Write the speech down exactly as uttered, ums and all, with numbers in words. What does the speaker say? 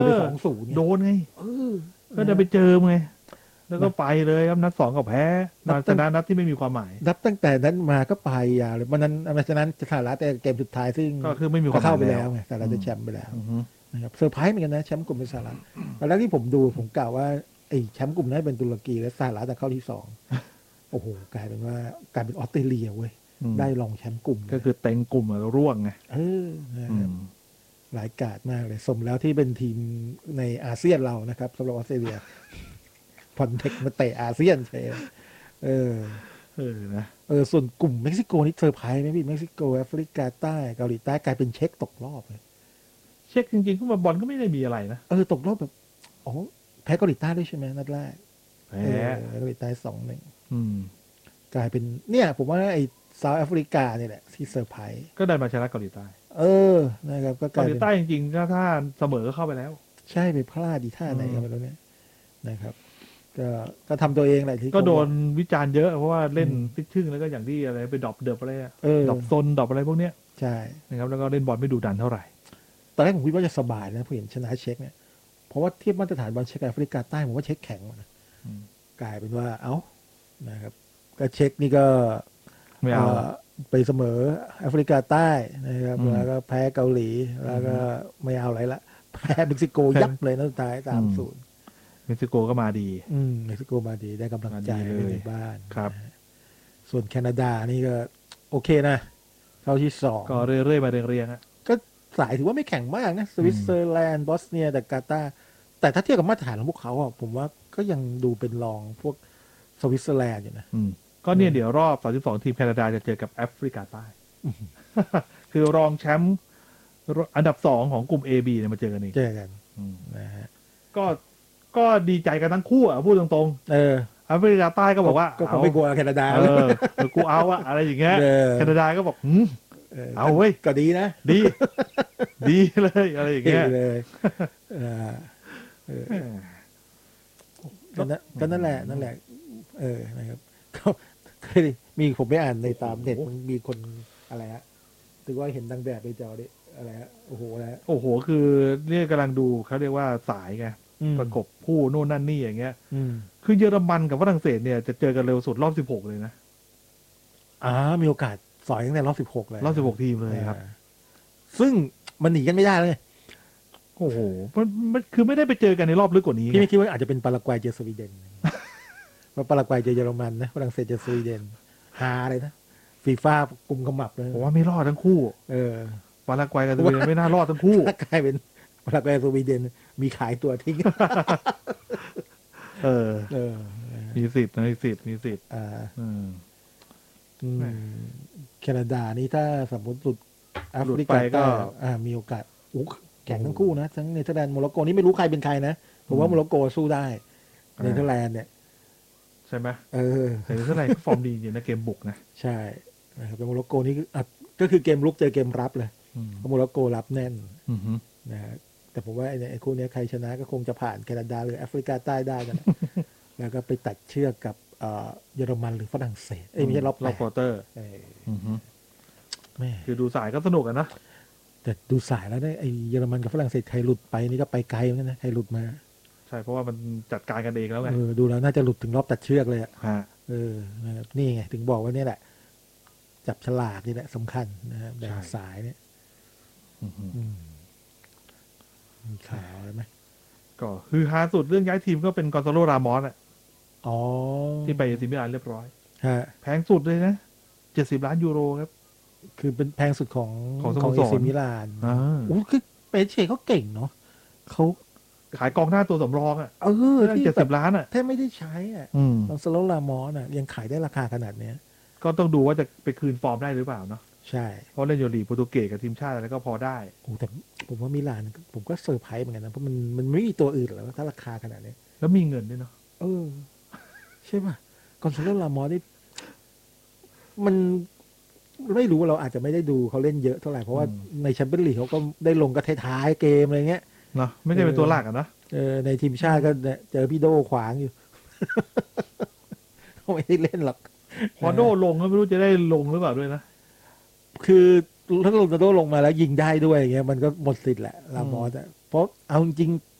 ไปสองศูนย์โดนไงก็จะไปเจอไงแล้วก็ไปเลยครับนัดสองก็แพ้มาชนะนัดที่ไม่มีความหมายนับตั้งแต่นั้นมาก็ไปยาวเลยวันนั้นเพราะฉะนั้นสหรัฐแต่เกมสุดท้ายซึ่งก็คือไม่มีความหมายเข้าไปแล้วไงสหรัฐได้แชมป์ไปแล้วนะครับเซอร์ไพรส์เหมือนกันนะแชมป์กลุ่มเป็นสหรัฐตอนแรกที่ผมดูผมกล่าวว่าไอ้แชมป์กลุ่มนั้นเป็นตุรกีและสหรัฐจะเข้าที่สองโอ้โหกลายเป็นว่ากลายเป็นออสเตรเลียเว้ยได้รองแชมป์กลุ่มก็คือเต็งกลุ่มแล้วร่วงไงเออหลายกาดมากเลยสมแล้วที่เป็นทีมในอาเซียนเรานะครับสำหรับออสเตรเลียพอนเทคมาเตะอาเซียนใช่เออเออนะเออส่วนกลุ่มเม็กซิโกนี่เซอร์ไพรส์ไหมพี่เม็กซิโกแอฟริกาใต้เกาหลีใต้กลายเป็นเช็คตกรอบเลยเช็คจริงๆขึ้นมาบอลก็ไม่ได้มีอะไรนะเออตกรอบแบบอ๋อแพ้เกาหลีใต้ด้วยใช่ไหมนัดแรกแพ้เกาหลีใต้สองหนึ่งมกลายเป็นเนี่ยผมว่าไอ้เซาท์แอฟริกาเนี่ยแหละที่เซอร์ไพรส์ก็ได้มาชนะเกาหลีใต้เออนะครับก็เกาหลีใต้จริงๆถ้าถ้าเสมอก็เข้าไปแล้วใช่ไปพลาดดีท่าไหนกันไปแล้วเนี่ยนะครับก็ก็ทำตัวเองแหละที่ก็โดนวิจารณ์เยอะเพราะว่าเล่นพิชชึ่งแล้วก็อย่างที่อะไรไปดรอปเดิบอะไรอะดรอปซนดรอปอะไรพวกเนี้ยใช่นะครับแล้วก็เล่นบอลไม่ดูดันเท่าไหร่ตอนแรกผมคิดว่าจะสบายนะพอเห็นชนะเช็คเนี่ยเพราะว่าเทียบมาตรฐานบอลเช็คแอฟริกาใต้ผมว่าเช็คแข็งนะกลายเป็นว่าเอ้านะครับก็เช็คนี่ก็ไม่เอาไปเสมอแอฟริกาใต้นะครับแล้วก็แพ้เกาหลีแล้วก็ไม่เอาอะไรละแพ้เม็กซิโกยับเลยนัดสุดท้ายสามศูนย์เม็กซิโกก็มาดีอืมเม็กซิโกมาดีได้กำลังใจในบ้านครับส่วนแคนาดานี่ก็โอเคนะเข้าที่สองก็เรื่อยๆมาเรียงๆอ่ะก็สายถือว่าไม่แข็งมากนะสวิตเซอร์แลนด์บอสเนียแต่กาตาร์แต่ถ้าเทียบกับมาตรฐานของพวกเขาอ่ะผมว่าก็ยังดูเป็นรองพวกสวิตเซอร์แลนด์อยู่นะก็เนี่ยเดี๋ยวรอบสามสิบสองทีมแคนาดาจะเจอกับแอฟริกาใต้คือรองแชมป์อันดับสองของกลุ่ม A B เนี่ยมาเจอกันเองเจอกันนะฮะก็ก็ดีใจกันทั้งคู่อ่ะพูดตรงๆเออแอฟริกาใต้ก็บอกว่าก็คงไม่กลัวแคนาดาเออกูเอาอะอะไรอย่างเงี้ยแคนาดาก็บอกหืมเอาเว้ยก็ดีนะดีดีเลยอะไรอย่างเงี้ยเลยก็นั่นแหละนั่นแหละเออนะครับก็เคยมีผมไปอ่านในตามเน็ตมันมีคนอะไรฮะถือว่าเห็นดังแบบไปจอดิอะไรฮะโอ้โหแล้วโอ้โหคือเนี่ยกำลังดูเขาเรียกว่าสายไงประกบคู่โน่นนั่นนี่อย่างเงี้ยคือเยอรมันกับฝรั่งเศสเนี่ยจะเจอกันเร็วสุดรอบสิบหกเลยนะอ่ามีโอกาสสอยตั้งแต่รอบสิบหกเลยรอบสิบหกทีมเลยครับซึ่งมันหนีกันไม่ได้เลยโอ้โหมันมันคือไม่ได้ไปเจอกันในรอบลึกกว่านี้พี่ไม่คิดว่าอาจจะเป็นปารากวัยเจอสวีเดนเพราะปารากวัยเจอเยอรมันนะฝรั่งเศสเจอสวีเดนฮาเลยนะฟีฟ่ากุมขมับเลยผมว่าไม่รอดทั้งคู่เออปารากวัยกับสวีเดนไม่น่ารอดทั้งคู่กลายเป็นปารากวัยสวีเดนมีขายตัวทิ้งเออเออมีสิทธิ์มีสิทธิ์มีสิทธิ์อ่าแคนาดานี่ถ้าสมมติหลุดแอฟริกาใต้มีโอกาสโอ้แข่งทั้งคู่นะทั้งเนเธอร์แลนด์โมร็อกโกนี่ไม่รู้ใครเป็นใครนะผมว่าโมร็อกโกสู้ได้เนเธอร์แลนด์เนี่ยใช่ไหมเออเนเธอร์แลนด์ฟอร์มดีอยู่ในเกมบุกนะใช่นะครับเป็นโมร็อกโกนี่ก็คือเกมลุกเจอเกมรับเลยเพราะโมร็อกโกรับแน่นนะฮะแต่ผมว่าไอ้คู่นี้ใครชนะก็คงจะผ่านแคนาดาหรือแอฟริกาใต้ได้กันแล้วก็ไปตัดเชือกกับเยอรมันหรือฝรั่งเศสเอ้ยไม่ใช่รอบรอบควอเตอร์แม่คือดูสายก็สนุกกันนะแต่ดูสายแล้วเนี่ยไอ้เยอรมันกับฝรั่งเศสใครหลุดไปนี่ก็ไปไกลเหมือนกันนะใครหลุดมาใช่เพราะว่ามันจัดการกันเองแล้วไงเออดูแล้วน่าจะหลุดถึงรอบตัดเชือกเลยอ่ะเออนี่ไงถึงบอกว่านี่แหละจับฉลากนี่แหละสำคัญนะครับแบ่งสายเนี่ยมีข่าวอะไรไหมก็คือฮาสุดเรื่องย้ายทีมก็เป็นกอนซาโลรามอสอ่ะอ๋อที่ไปซีมิลานเรียบร้อยแพงสุดเลยนะเจ็ดสิบล้านยูโรครับคือเป็นแพงสุดของของเอซิมิลานโอ้คือเปเช่เขาเก่งเนาะเขาขายกองหน้าตัวสำรองอ่ะเออที่เจ็ดสิบล้านอ่ะแทบไม่ได้ใช้อ่ะของซาโลลามอสอ่ะยังขายได้ราคาขนาดเนี้ยก็ต้องดูว่าจะไปคืนฟอร์มได้หรือเปล่าเนาะใช่เพราะเล่นโยลีโปรตุเกสกับทีมชาติอะไรก็พอได้โอ้แต่ผมว่ามิลานผมก็เซอร์ไพรส์เหมือนกันนะเพราะมันมันไม่มีตัวอื่นหรอกถ้าราคาขนาดนี้แล้วมีเงินด้วยเนาะเออใช่ป่ะกอนซาโลลามอสนี่มันไม่รู้ว่าเราอาจจะไม่ได้ดูเขาเล่นเยอะเท่าไหร่เพราะว่าในแชมเปี้ยนลีกเขาก็ได้ลงก็ท้ายๆเกมอะไรเงี้ยเนาะไม่ได้เป็นตัวหลักอ่ะนะเออในทีมชาติก็เจอพี่โดขวางอยู่เขาไม่ได้เล่นหรอกพอโดลงก็ไม่รู้จะได้ลงหรือเปล่าด้วยนะคือถ้าโรนัลโดลงมาแล้วยิงได้ด้วยอย่างเงี้ยมันก็หมดสิทธิ์แหละลามอสอ่ะเพราะเอาจริง